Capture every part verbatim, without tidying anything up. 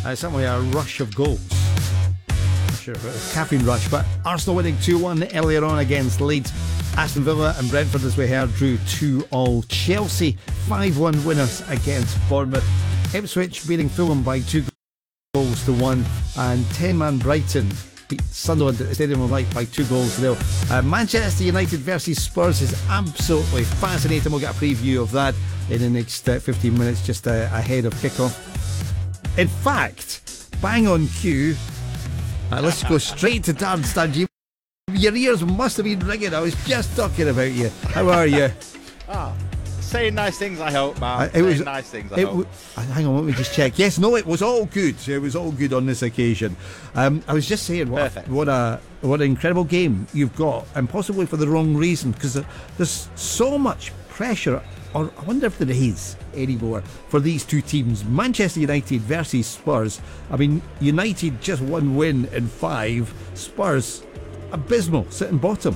Uh, certainly a rush of goals. Not sure if it was a caffeine rush, but Arsenal winning two one earlier on against Leeds. Aston Villa and Brentford, as we heard, drew two all. Chelsea five one winners against Bournemouth. Ipswich beating Fulham by two goals to one, and ten-man Brighton beat Sunderland at the Stadium of Light by two goals to nil. Uh, Manchester United versus Spurs is absolutely fascinating. We'll get a preview of that in the next uh, fifteen minutes, just uh, ahead of kickoff. In fact, bang on cue. Uh, let's go straight to Darren Stan. Your ears must have been ringing. I was just talking about you. How are you? Ah, saying nice things, I hope, man. Uh, it saying was nice things, I it hope. W- hang on, let me just check. Yes, no, it was all good. It was all good on this occasion. Um, I was just saying, what, Perfect. what a what an incredible game you've got, and possibly for the wrong reason, because there's so much pressure. Or I wonder if there is anymore for these two teams. Manchester United versus Spurs. I mean, United just one win in five. Spurs, abysmal, sitting bottom.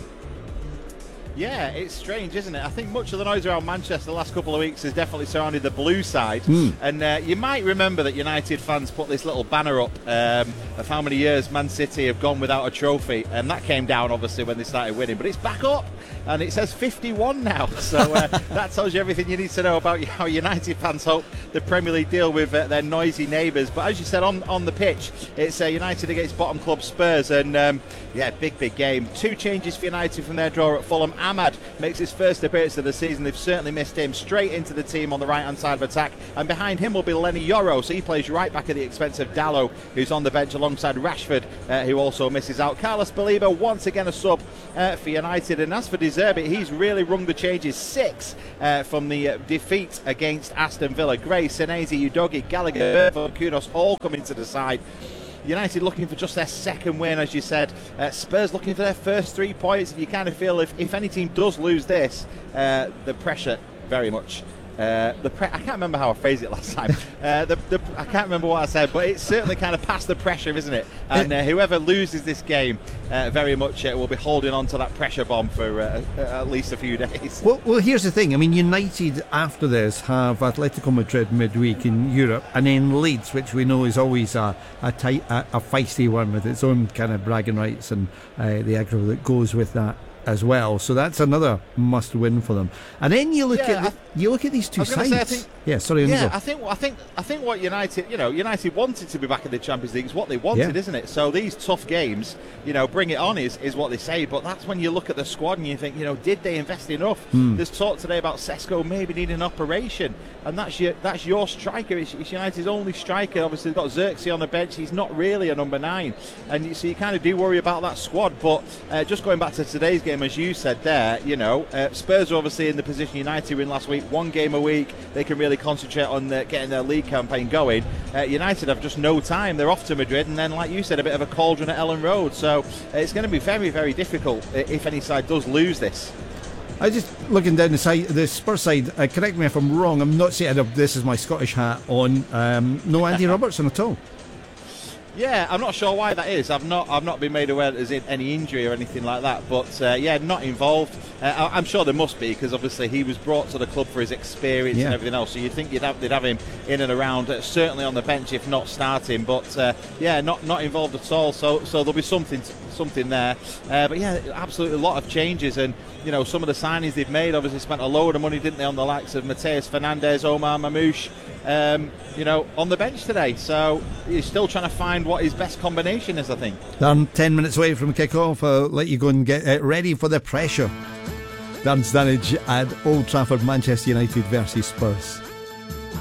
Yeah, it's strange, isn't it? I think much of the noise around Manchester the last couple of weeks has definitely surrounded the blue side. Mm. And uh, you might remember that United fans put this little banner up um, of how many years Man City have gone without a trophy. And that came down, obviously, when they started winning. But it's back up, and it says fifty-one now. So uh, that tells you everything you need to know about how United fans hope the Premier League deal with uh, their noisy neighbours. But as you said, on, on the pitch, it's uh, United against bottom club Spurs. And, um, yeah, big, big game. Two changes for United from their draw at Fulham. Ahmad makes his first appearance of the season. They've certainly missed him. Straight into the team on the right-hand side of attack. And behind him will be Lenny Yoro. So he plays right back at the expense of Dalot, who's on the bench alongside Rashford, uh, who also misses out. Carlos Baleba, once again a sub uh, for United. And as for De Zerbi, he's really rung the changes. Six uh, from the uh, defeat against Aston Villa. Gray, Senesi, Udogi, Gallagher, Kudos all coming to the side. United looking for just their second win, as you said. Uh, Spurs looking for their first three points. And you kind of feel if, if any team does lose this, uh, the pressure very much. Uh, the pre- I can't remember how I phrased it last time. Uh, the, the, I can't remember what I said, but it's certainly kind of past the pressure, isn't it? And uh, whoever loses this game uh, very much uh, will be holding on to that pressure bomb for uh, at least a few days. Well, well, here's the thing. I mean, United after this have Atletico Madrid midweek in Europe, and then Leeds, which we know is always a a, tight, a, a feisty one with its own kind of bragging rights and uh, the aggro that goes with that as well. So that's another must win for them. And then you look yeah, at the, you look at these two sides. Say, I think, yeah, sorry. Yeah, I think I think I think what United, you know, United wanted to be back in the Champions League is what they wanted, yeah. isn't it? So these tough games, you know, bring it on is, is what they say. But that's when you look at the squad and you think, you know, did they invest enough? Mm. There's talk today about Sesko maybe needing an operation, and that's your that's your striker. It's, it's United's only striker. Obviously, they've got Xerxes on the bench. He's not really a number nine, and you, so you kind of do worry about that squad. But uh, just going back to today's game, as you said there, you know, uh, Spurs are obviously in the position United were in last week. One game a week, they can really concentrate on the, getting their league campaign going. Uh, United have just no time. They're off to Madrid, and then, like you said, a bit of a cauldron at Ellen Road. So uh, it's going to be very, very difficult if any side does lose this. I just looking down the side, the Spurs side. Uh, correct me if I'm wrong. I'm not saying this is my Scottish hat on. Um, no Andy Robertson at all. Yeah, I'm not sure why that is. I've not I've not been made aware that there's any injury or anything like that. But uh, yeah, not involved. Uh, I'm sure there must be, because obviously he was brought to the club for his experience yeah. and everything else. So you'd think you'd have, they'd have him in and around, uh, certainly on the bench if not starting. But uh, yeah, not not involved at all. So so there'll be something something there. Uh, but yeah, absolutely a lot of changes, and you know some of the signings they've made obviously spent a load of money, didn't they, on the likes of Mateus Fernandes, Omar Mamouche. Um, you know, on the bench today, so he's still trying to find what his best combination is, I think. Darren, ten minutes away from kick-off. I'll let you go and get uh, ready for the pressure. Darren Sturridge at Old Trafford, Manchester United versus Spurs.